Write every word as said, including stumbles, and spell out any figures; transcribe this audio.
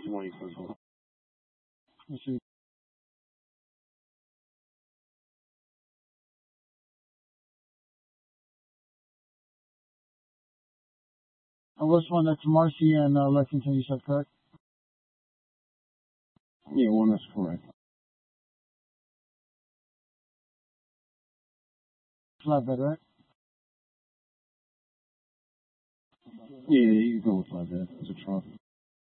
twenty circle. Let's see. And this one, that's Marcy and uh, Lexington, you said, correct? Yeah, one that's correct. Flatbed, right? Yeah, you can go with flatbed. It's a truck.